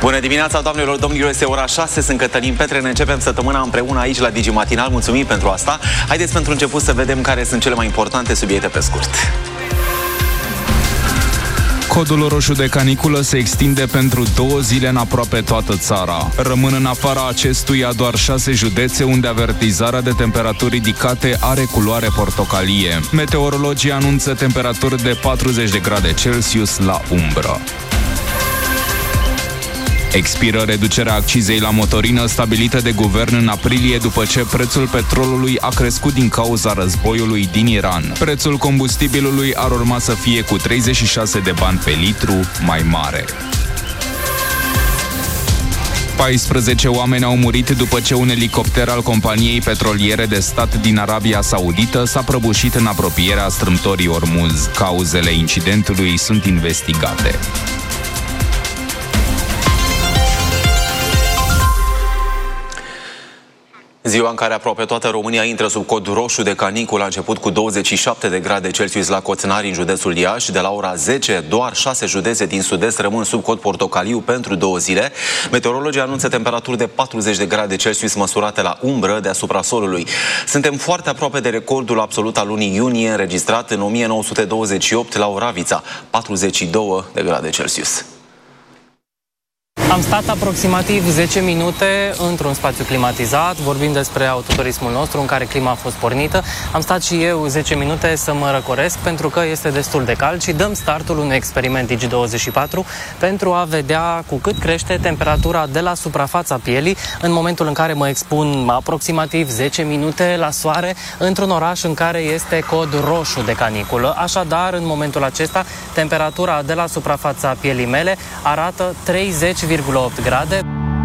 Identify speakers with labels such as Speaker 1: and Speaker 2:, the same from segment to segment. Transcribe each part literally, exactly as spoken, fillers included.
Speaker 1: Bună dimineața, doamnelor, domnilor, este ora șase, sunt Cătălin Petre, ne începem săptămâna împreună aici la Digi Matinal, mulțumim pentru asta. Haideți pentru început să vedem care sunt cele mai importante subiecte pe scurt.
Speaker 2: Codul roșu de caniculă se extinde pentru două zile în aproape toată țara. Rămân în afara acestuia doar șase județe unde avertizarea de temperaturi ridicate are culoare portocalie. Meteorologii anunță temperaturi de patruzeci de grade Celsius la umbră. Expiră reducerea accizei la motorină stabilită de guvern în aprilie după ce prețul petrolului a crescut din cauza războiului din Iran. Prețul combustibilului ar urma să fie cu treizeci și șase de bani pe litru mai mare. paisprezece oameni au murit după ce un elicopter al companiei petroliere de stat din Arabia Saudită s-a prăbușit în apropierea strâmtorii Ormuz. Cauzele incidentului sunt investigate.
Speaker 1: Ziua în care aproape toată România intră sub cod roșu de caniculă a început cu douăzeci și șapte de grade Celsius la Coțnari, în județul Iași. De la ora zece, doar șase județe din sud-est rămân sub cod portocaliu pentru două zile. Meteorologii anunță temperaturi de patruzeci de grade Celsius măsurate la umbră deasupra solului. Suntem foarte aproape de recordul absolut al lunii iunie, înregistrat în o mie nouă sute douăzeci și opt la Oravița, patruzeci și două de grade Celsius.
Speaker 3: Am stat aproximativ zece minute într-un spațiu climatizat, vorbim despre autoturismul nostru în care clima a fost pornită. Am stat și eu zece minute să mă răcoresc pentru că este destul de cald și dăm startul unui experiment Digi douăzeci și patru pentru a vedea cu cât crește temperatura de la suprafața pielii în momentul în care mă expun aproximativ zece minute la soare într-un oraș în care este cod roșu de caniculă. Așadar, în momentul acesta, temperatura de la suprafața pielii mele arată treizeci virgulă opt grade.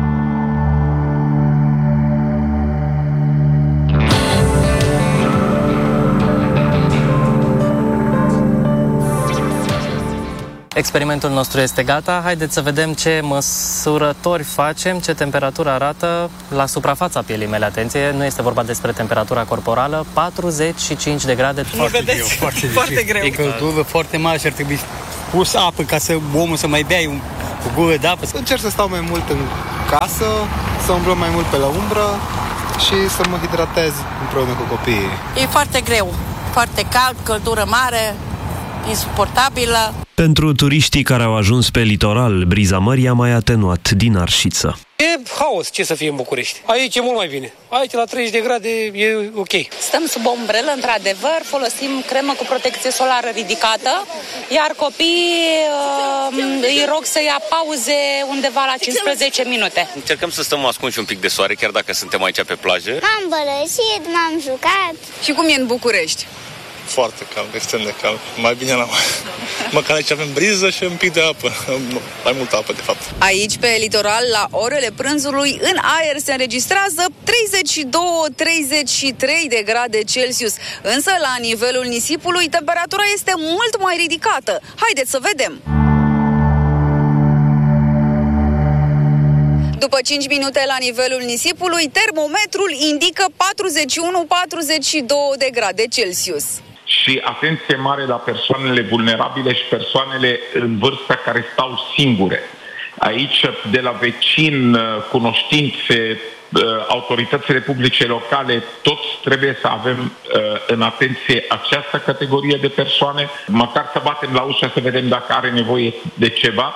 Speaker 3: Experimentul nostru este gata. Haideți să vedem ce măsurători facem, ce temperatură arată la suprafața pielii mele. Atenție, nu este vorba despre temperatura corporală. patruzeci și cinci de grade.
Speaker 4: Foarte greu, foarte, foarte greu. E căldură foarte mare și ar trebui pus apă ca să omul să mai bea un, o gură de apă.
Speaker 5: Încerc să stau mai mult în casă, să umblăm mai mult pe la umbră și să mă hidratez împreună cu copiii.
Speaker 6: E foarte greu, foarte cald, căldură mare, insuportabilă.
Speaker 7: Pentru turiștii care au ajuns pe litoral, briza mării a mai atenuat din Arșiță.
Speaker 8: E haos, ce să fie în București. Aici e mult mai bine. Aici la treizeci de grade e ok.
Speaker 6: Stăm sub o umbrelă, într-adevăr, folosim cremă cu protecție solară ridicată, iar copiii uh, îi rog să ia pauze undeva la cincisprezece minute.
Speaker 9: Încercăm să stăm ascunși un pic de soare, chiar dacă suntem aici pe plajă.
Speaker 10: M-am bălășit, m-am jucat.
Speaker 11: Și cum e în București?
Speaker 12: Foarte cald, extrem de cald. Mai bine la măcar aici avem briză și un pic de apă. Mai multă apă, de fapt.
Speaker 11: Aici, pe litoral, la orele prânzului, în aer se înregistrează treizeci și doi - treizeci și trei de grade Celsius. Însă, la nivelul nisipului, temperatura este mult mai ridicată. Haideți să vedem! După cinci minute la nivelul nisipului, termometrul indică patruzeci și unu - patruzeci și doi de grade Celsius.
Speaker 13: Și atenție mare la persoanele vulnerabile și persoanele în vârstă care stau singure. Aici, de la vecini, cunoștințe, autoritățile publice locale, toți trebuie să avem în atenție această categorie de persoane, măcar să batem la ușă să vedem dacă are nevoie de ceva.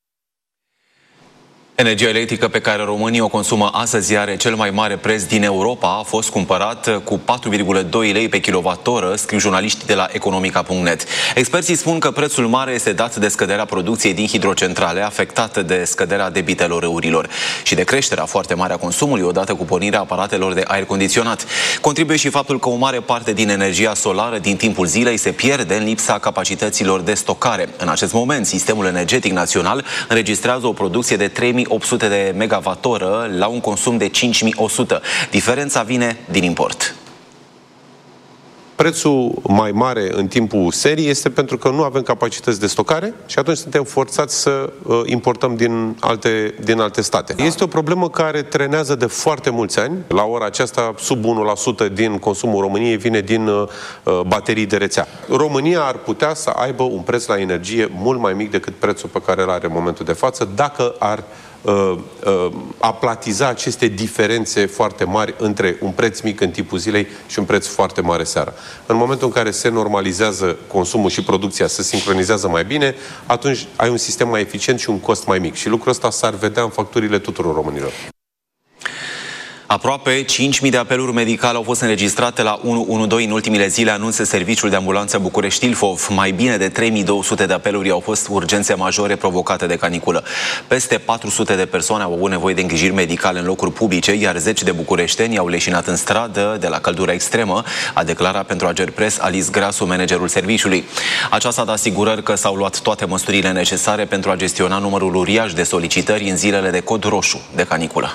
Speaker 1: Energia electrică pe care românii o consumă astăzi are cel mai mare preț din Europa. A fost cumpărat cu patru virgulă doi lei pe kilowattoră, scriu jurnaliștii de la economica punct net. Experții spun că prețul mare este dat de scăderea producției din hidrocentrale, afectată de scăderea debitelor râurilor și de creșterea foarte mare a consumului odată cu pornirea aparatelor de aer condiționat. Contribuie și faptul că o mare parte din energia solară din timpul zilei se pierde în lipsa capacităților de stocare. În acest moment, sistemul energetic național înregistrează o producție de trei mii opt sute de megawattoră la un consum de cinci mii o sută. Diferența vine din import.
Speaker 14: Prețul mai mare în timpul serii este pentru că nu avem capacități de stocare și atunci suntem forțați să uh, importăm din alte, din alte state. Da. Este o problemă care trenează de foarte mulți ani. La ora aceasta, sub unu la sută din consumul României vine din uh, baterii de rețea. România ar putea să aibă un preț la energie mult mai mic decât prețul pe care îl are în momentul de față, dacă ar uh, uh, aplatiza aceste diferențe foarte mari între un preț mic în timpul zilei și un preț foarte mare seara. În momentul în care se normalizează consumul și producția, se sincronizează mai bine, atunci ai un sistem mai eficient și un cost mai mic. Și lucrul ăsta s-ar vedea în facturile tuturor românilor.
Speaker 1: Aproape cinci mii de apeluri medicale au fost înregistrate la unu unu doi în ultimele zile, anunță Serviciul de Ambulanță București-Ilfov. Mai bine de trei mii două sute de apeluri au fost urgențe majore provocate de caniculă. Peste patru sute de persoane au avut nevoie de îngrijiri medicale în locuri publice, iar zeci de bucureșteni au leșinat în stradă de la căldura extremă, a declarat pentru Agerpres Alice Grasu, managerul serviciului. Aceasta a dat asigurări că s-au luat toate măsurile necesare pentru a gestiona numărul uriaș de solicitări în zilele de cod roșu de caniculă.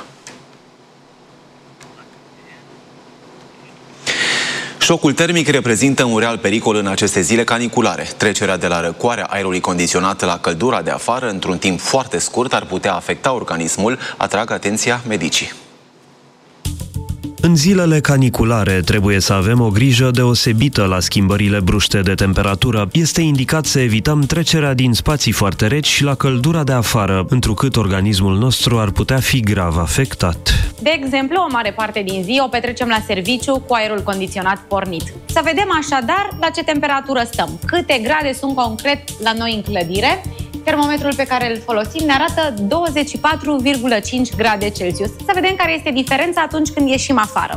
Speaker 1: Șocul termic reprezintă un real pericol în aceste zile caniculare. Trecerea de la răcoarea aerului condiționat la căldura de afară într-un timp foarte scurt ar putea afecta organismul, atrag atenția medicii.
Speaker 7: În zilele caniculare trebuie să avem o grijă deosebită la schimbările bruște de temperatură. Este indicat să evităm trecerea din spații foarte reci și la căldura de afară, întrucât organismul nostru ar putea fi grav afectat.
Speaker 15: De exemplu, o mare parte din zi o petrecem la serviciu cu aerul condiționat pornit. Să vedem așadar la ce temperatură stăm, câte grade sunt concret la noi în clădire. Termometrul pe care îl folosim ne arată douăzeci și patru virgulă cinci grade Celsius. Să vedem care este diferența atunci când ieșim afară.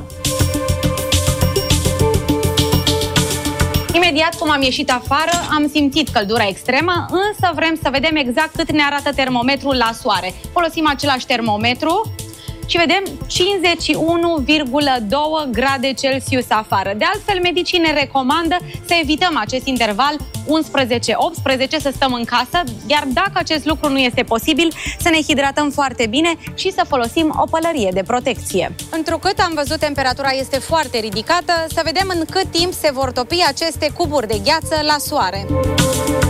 Speaker 15: Imediat cum am ieșit afară, am simțit căldura extremă, însă vrem să vedem exact cât ne arată termometrul la soare. Folosim același termometru și vedem cincizeci și unu virgulă doi grade Celsius afară. De altfel, medicii ne recomandă să evităm acest interval unsprezece optsprezece, să stăm în casă, iar dacă acest lucru nu este posibil, să ne hidratăm foarte bine și să folosim o pălărie de protecție. Întrucât am văzut temperatura este foarte ridicată, să vedem în cât timp se vor topi aceste cuburi de gheață la soare.